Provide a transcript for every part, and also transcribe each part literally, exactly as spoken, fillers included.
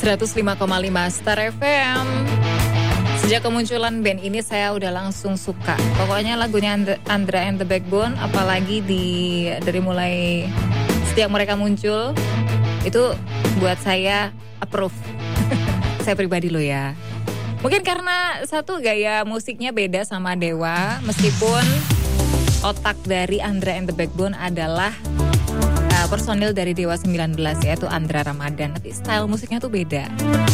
seratus lima koma lima Star F M. Sejak kemunculan band ini saya udah langsung suka. Pokoknya lagunya Andra and the Backbone, apalagi di dari mulai setiap mereka muncul itu buat saya approve. Saya pribadi loh ya. Mungkin karena satu gaya musiknya beda sama Dewa, meskipun otak dari Andra and the Backbone adalah uh, personil dari Dewa sembilan belas, yaitu Andra Ramadan, tapi style musiknya tuh beda.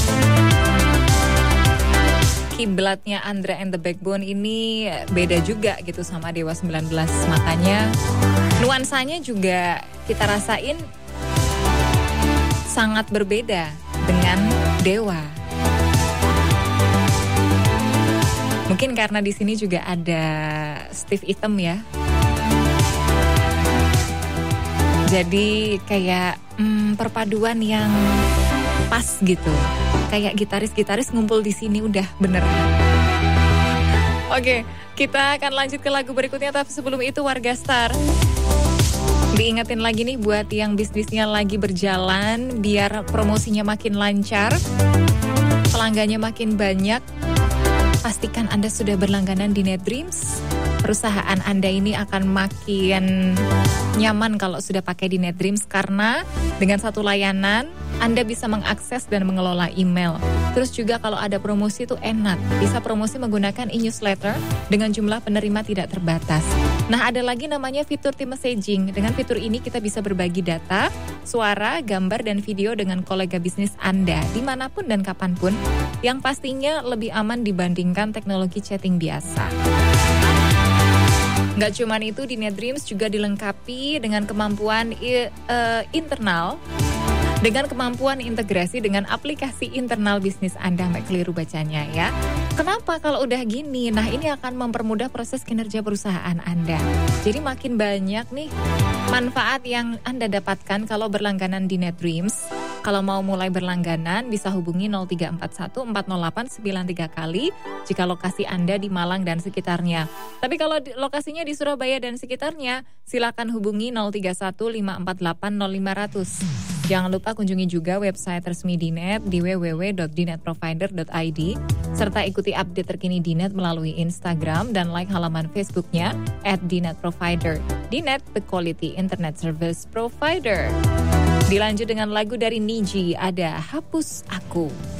Kiblatnya Andra and the Backbone ini beda juga gitu sama Dewa sembilan belas, makanya nuansanya juga kita rasain sangat berbeda dengan Dewa. Mungkin karena di sini juga ada Steve Item ya. Jadi kayak hmm, perpaduan yang pas gitu. Kayak gitaris-gitaris ngumpul di sini udah bener. Oke, kita akan lanjut ke lagu berikutnya, tapi sebelum itu Warga Star, diingetin lagi nih buat yang bisnisnya lagi berjalan, biar promosinya makin lancar, pelanggannya makin banyak. Pastikan Anda sudah berlangganan di NetDreams. Perusahaan Anda ini akan makin nyaman kalau sudah pakai di NetDreams, karena dengan satu layanan Anda bisa mengakses dan mengelola email. Terus juga kalau ada promosi itu enak, bisa promosi menggunakan e-newsletter dengan jumlah penerima tidak terbatas. Nah, ada lagi namanya fitur team messaging. Dengan fitur ini kita bisa berbagi data, suara, gambar, dan video dengan kolega bisnis Anda dimanapun dan kapanpun, yang pastinya lebih aman dibandingkan teknologi chatting biasa. Nggak cuman itu, di NetDreams juga dilengkapi dengan kemampuan i, uh, internal, dengan kemampuan integrasi dengan aplikasi internal bisnis Anda. Nggak keliru bacanya ya. Kenapa kalau udah gini? Nah, ini akan mempermudah proses kinerja perusahaan Anda. Jadi makin banyak nih manfaat yang Anda dapatkan kalau berlangganan di NetDreams. Kalau mau mulai berlangganan bisa hubungi nol tiga empat satu empat nol delapan sembilan tiga kali jika lokasi Anda di Malang dan sekitarnya. Tapi kalau di, lokasinya di Surabaya dan sekitarnya, silakan hubungi nol tiga satu lima empat delapan nol lima nol nol. Jangan lupa kunjungi juga website resmi Dinet di w w w dot dinet provider dot i d, serta ikuti update terkini Dinet melalui Instagram dan like halaman Facebooknya at Dinet Provider. Dinet, the quality internet service provider. Dilanjut dengan lagu dari Niji, ada Hapus Aku.